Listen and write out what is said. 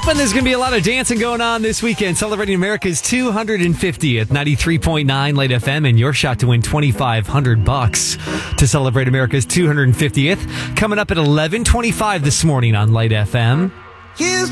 And there's going to be a lot of dancing going on this weekend, celebrating America's 250th, 93.9 Light FM, and your shot to win $2,500 to celebrate America's 250th. Coming up at 11:25 this morning on Light FM. Here's